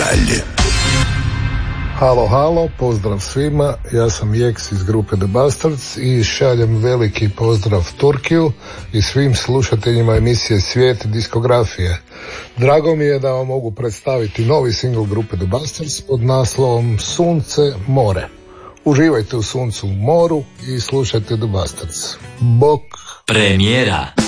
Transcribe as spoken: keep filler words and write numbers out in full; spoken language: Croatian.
Kralj. Halo, halo, pozdrav svima, ja sam Jeks iz grupe The Bastards i šaljem veliki pozdrav Turkiju i svim slušateljima emisije Svijet diskografije. Drago mi je da vam mogu predstaviti novi singl grupe The Bastards pod naslovom Sunce, more. Uživajte u suncu, u moru i slušajte The Bastards. Bok! Premijera.